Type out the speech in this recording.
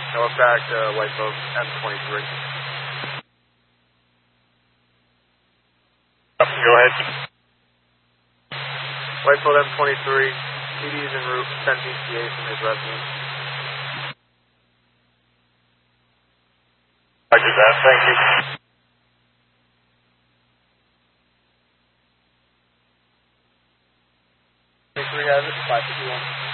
Halifax, White Boat, M23. Go ahead. White Boat, M23. PD is en route 10 BCA from his residence. Roger that, thank you. 23 has it, 551.